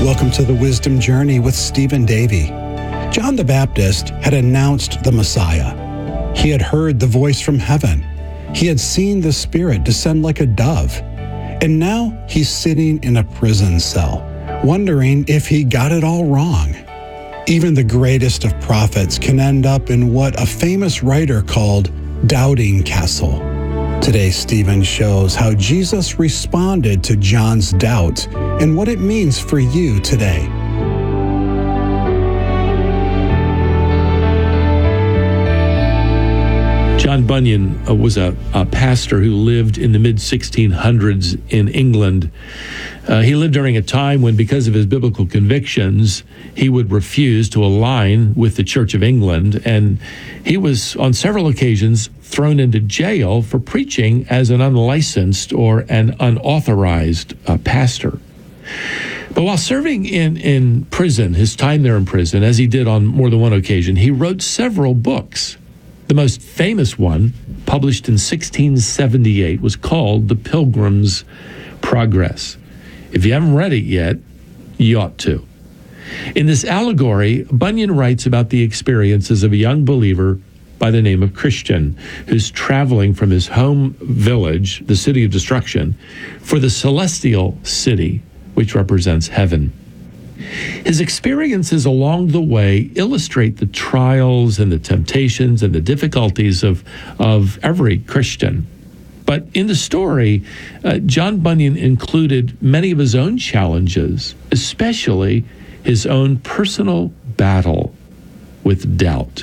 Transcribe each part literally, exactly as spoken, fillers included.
Welcome to the Wisdom Journey with Stephen Davey. John the Baptist had announced the Messiah. He had heard the voice from heaven. He had seen the Spirit descend like a dove. And now he's sitting in a prison cell, wondering if he got it all wrong. Even the greatest of prophets can end up in what a famous writer called Doubting Castle. Today, Stephen shows how Jesus responded to John's doubt and what it means for you today. John Bunyan uh, was a, a pastor who lived in the mid sixteen hundreds in England. Uh, he lived during a time when, because of his biblical convictions, he would refuse to align with the Church of England, and he was on several occasions thrown into jail for preaching as an unlicensed or an unauthorized uh, pastor. But while serving in, in prison, his time there in prison, as he did on more than one occasion, he wrote several books. The most famous one, published in sixteen seventy-eight, was called The Pilgrim's Progress. If you haven't read it yet, you ought to. In this allegory, Bunyan writes about the experiences of a young believer by the name of Christian, who's traveling from his home village, the city of destruction, for the celestial city, which represents heaven. His experiences along the way illustrate the trials and the temptations and the difficulties of, of every Christian. But in the story, uh, John Bunyan included many of his own challenges, especially his own personal battle with doubt.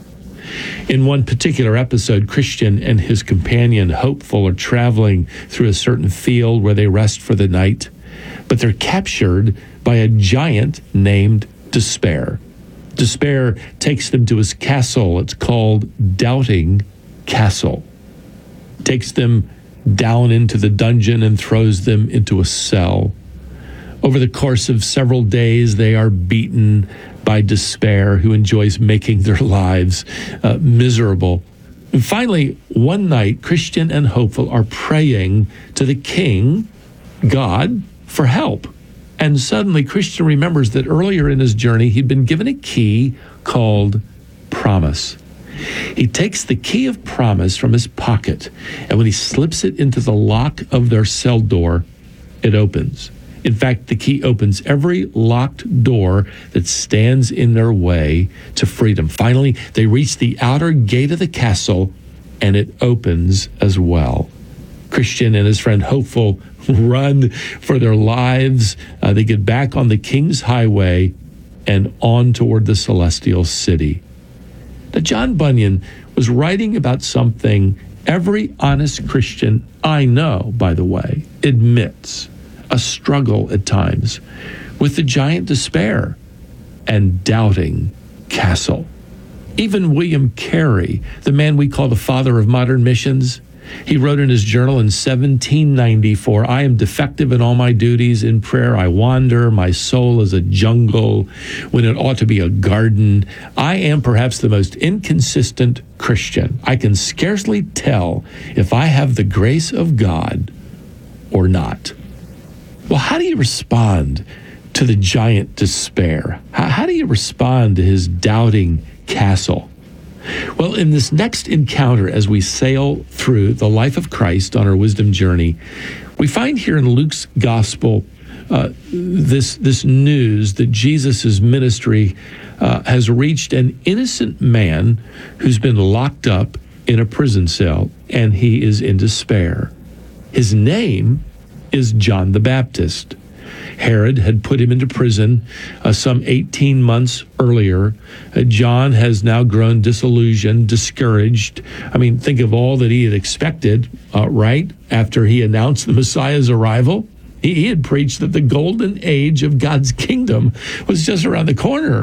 In one particular episode, Christian and his companion, Hopeful, are traveling through a certain field where they rest for the night, but they're captured by a giant named Despair. Despair takes them to his castle. It's called Doubting Castle. Takes them down into the dungeon and throws them into a cell. Over the course of several days, they are beaten by Despair, who enjoys making their lives uh, miserable. And finally, one night, Christian and Hopeful are praying to the king, God, for help. And suddenly, Christian remembers that earlier in his journey, he'd been given a key called Promise. He takes the key of promise from his pocket, and when he slips it into the lock of their cell door, it opens. In fact, the key opens every locked door that stands in their way to freedom. Finally, they reach the outer gate of the castle, and it opens as well. Christian and his friend Hopeful run for their lives. Uh, they get back on the King's Highway and on toward the celestial city. Now, John Bunyan was writing about something every honest Christian I know, by the way, admits a struggle at times with the giant Despair and Doubting Castle. Even William Carey, the man we call the father of modern missions, he wrote in his journal in seventeen ninety-four, I am defective in all my duties. In prayer I wander. My soul is a jungle when it ought to be a garden. I am perhaps the most inconsistent Christian. I can scarcely tell if I have the grace of God or not. Well, how do you respond to the giant Despair? How, how do you respond to his doubting castle? Well, in this next encounter, as we sail through the life of Christ on our wisdom journey, we find here in Luke's gospel uh, this, this news that Jesus' ministry uh, has reached an innocent man who's been locked up in a prison cell, and he is in despair. His name is John the Baptist. Herod had put him into prison uh, some eighteen months earlier. Uh, John has now grown disillusioned, discouraged. I mean, think of all that he had expected, uh, right? After he announced the Messiah's arrival, he, he had preached that the golden age of God's kingdom was just around the corner.